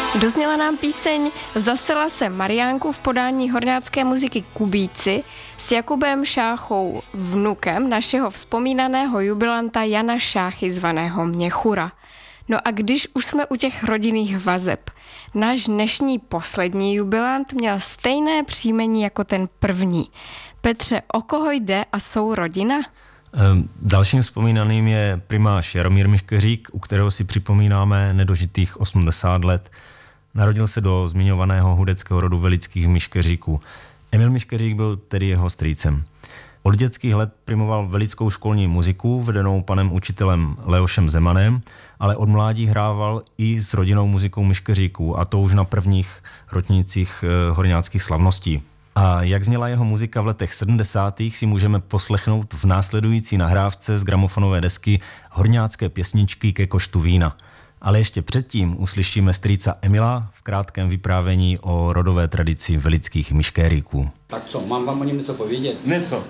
Dozněla nám píseň Zasela se Mariánku v podání horňácké muziky Kubíci s Jakubem Šáchou, vnukem našeho vzpomínaného jubilanta Jana Šáchy zvaného Měchura. No a když už jsme u těch rodinných vazeb, náš dnešní poslední jubilant měl stejné příjmení jako ten první. Petře, o koho jde a jsou rodina? Dalším vzpomínaným je primář Jaromír Miškeřík, u kterého si připomínáme nedožitých 80 let. Narodil se do zmiňovaného hudeckého rodu Velických Miškeříků. Emil Miškeřík byl tedy jeho strýcem. Od dětských let primoval velickou školní muziku, vedenou panem učitelem Leošem Zemanem, ale od mládí hrával i s rodinou muzikou Miškeříků, a to už na prvních ročnících horňáckých slavností. A jak zněla jeho muzika v letech 70. si můžeme poslechnout v následující nahrávce z gramofonové desky Horňácké pěsničky ke koštu vína. Ale ještě předtím uslyšíme strýca Emila v krátkém vyprávění o rodové tradici Velických Miškeríků. Tak co, mám vám o něm něco povědět? Něco.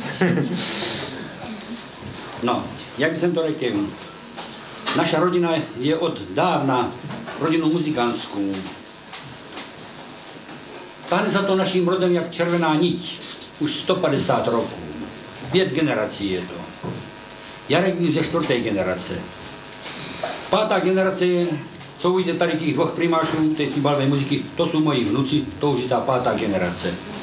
No, jak jsem to řekl, naša rodina je od dávna rodinou muzikantskou. Táhne za to naším rodem jak červená niť. Už 150 roků. 5 generací je to. Jarek byl ze 4. generace. 5. generace je, co ujde tady těch 2 primášů té cymbalové muziky, to jsou moji vnuci, to už je ta 5. generace.